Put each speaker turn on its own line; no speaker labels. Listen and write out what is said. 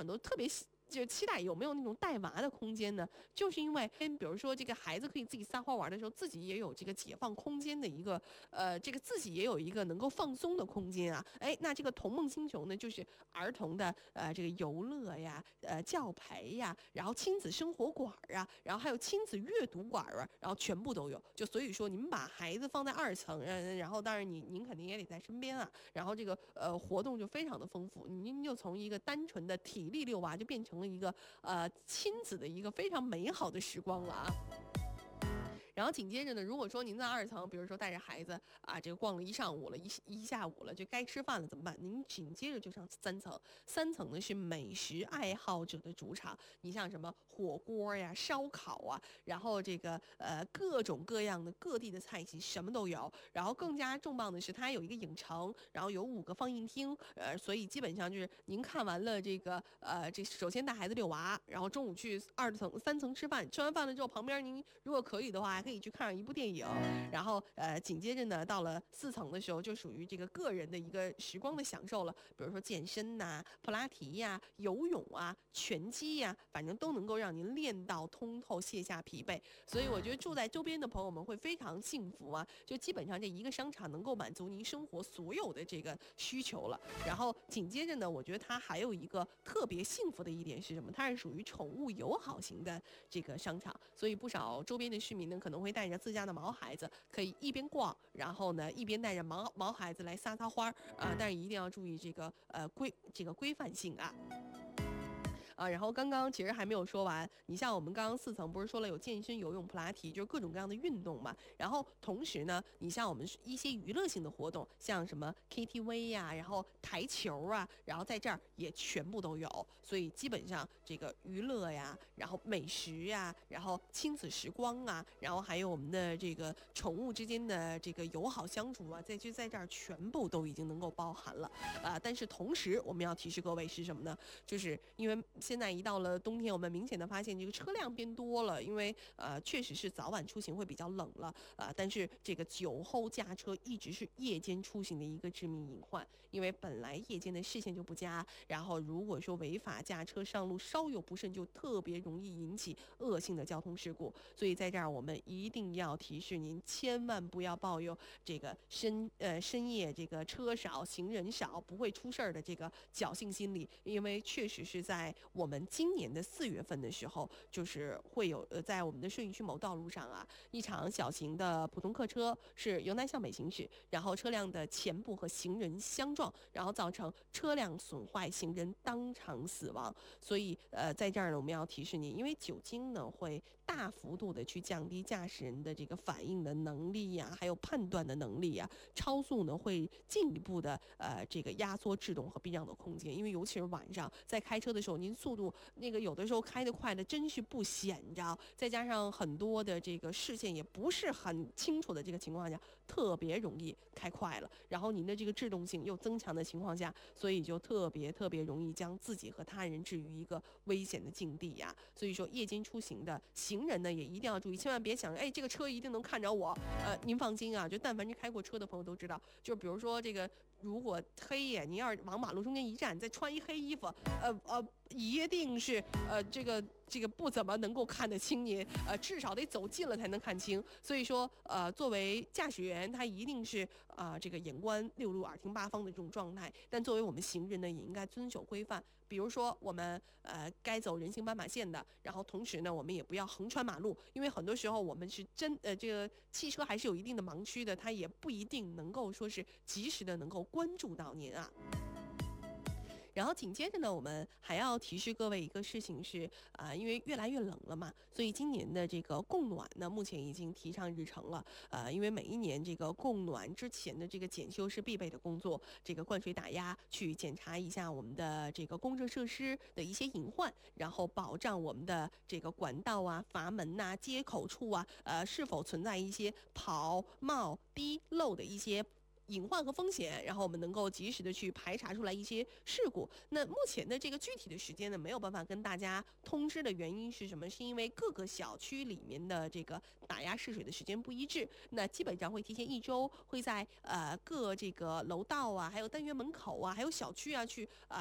都特别就期待有没有那种带娃的空间呢？就是因为，比如说这个孩子可以自己撒欢玩的时候，自己也有这个解放空间的一个，这个自己也有一个能够放松的空间啊。那这个童梦星球呢，就是儿童的这个游乐呀，教培呀，然后亲子生活馆啊，然后还有亲子阅读馆啊，然后全部都有。就所以说，你们把孩子放在2层，然后当然您肯定也得在身边啊，然后这个活动就非常的丰富，您就从一个单纯的体力遛娃就变成了一个亲子的一个非常美好的时光了啊。然后紧接着呢，如果说您在2层，比如说带着孩子啊，这个逛了一上午了，一下午了，就该吃饭了怎么办？您紧接着就上3层，3层呢是美食爱好者的主场，你像什么火锅呀、烧烤啊，然后这个各种各样的各地的菜系什么都有。然后更加重磅的是，它还有一个影城，然后有5个放映厅，所以基本上就是您看完了这个这首先带孩子遛娃，然后中午去2层、3层吃饭，吃完饭了之后，旁边您如果可以的话，可以去看上一部电影，然后紧接着呢，到了4层的时候，就属于这个个人的一个时光的享受了，比如说健身呐、普拉提呀、游泳啊、拳击呀，反正都能够让您练到通透，卸下疲惫。所以我觉得住在周边的朋友们会非常幸福啊，就基本上这一个商场能够满足您生活所有的这个需求了。然后紧接着呢，我觉得它还有一个特别幸福的一点是什么？它是属于宠物友好型的这个商场，所以不少周边的市民呢，可能会带着自家的毛孩子，可以一边逛，然后呢一边带着毛孩子来撒花啊，但是一定要注意这个规范性啊。然后刚刚其实还没有说完，你像我们刚刚4层不是说了有健身、游泳、普拉提，就是各种各样的运动嘛。然后同时呢，你像我们一些娱乐性的活动，像什么 KTV 呀，然后台球啊，然后在这儿也全部都有。所以基本上这个娱乐呀，然后美食呀，然后亲子时光啊，然后还有我们的这个宠物之间的这个友好相处啊，在这儿全部都已经能够包含了但是同时我们要提示各位是什么呢？就是因为现在一到了冬天，我们明显的发现这个车辆变多了，因为确实是早晚出行会比较冷了但是这个酒后驾车一直是夜间出行的一个致命隐患，因为本来夜间的视线就不佳，然后如果说违法驾车上路稍有不慎，就特别容易引起恶性的交通事故。所以在这儿我们一定要提示您，千万不要抱有这个深夜这个车少行人少不会出事儿的这个侥幸心理，因为确实是在我们今年的4月份的时候，就是会有在我们的顺义区某道路上啊，一场小型的普通客车是由南向北行驶，然后车辆的前部和行人相撞，然后造成车辆损坏，行人当场死亡。所以在这儿呢，我们要提示您，因为酒精呢会大幅度的去降低驾驶人的这个反应的能力呀，还有判断的能力呀，超速呢会进一步的这个压缩制动和避让的空间，因为尤其是晚上在开车的时候，您速度那个有的时候开得快的真是不显着，再加上很多的这个视线也不是很清楚的这个情况下，特别容易开快了，然后您的这个制动性又增强的情况下，所以就特别容易将自己和他人置于一个危险的境地呀。所以说夜间出行的行人呢也一定要注意，千万别想着这个车一定能看着我，您放心啊，就但凡是开过车的朋友都知道，就比如说这个如果黑夜您要是往马路中间一站，再穿一黑衣服，一定是这个不怎么能够看得清您，至少得走近了才能看清。所以说作为驾驶员，他一定是这个眼观六路，耳听八方的这种状态。但作为我们行人呢，也应该遵守规范。比如说我们该走人行斑马线的，然后同时呢，我们也不要横穿马路，因为很多时候我们是这个汽车还是有一定的盲区的，它也不一定能够说是及时的能够关注到您啊。然后紧接着呢，我们还要提示各位一个事情是因为越来越冷了嘛，所以今年的这个供暖呢，目前已经提上日程了。因为每一年这个供暖之前的这个检修是必备的工作，这个灌水打压，去检查一下我们的这个供热设施的一些隐患，然后保障我们的这个管道啊、阀门呐、接口处啊，是否存在一些跑冒滴漏的一些隐患和风险，然后我们能够及时的去排查出来一些事故。那目前的这个具体的时间呢，没有办法跟大家通知的原因是什么？是因为各个小区里面的这个打压试水的时间不一致，那基本上会提前1周，会在各这个楼道啊，还有单元门口啊，还有小区啊去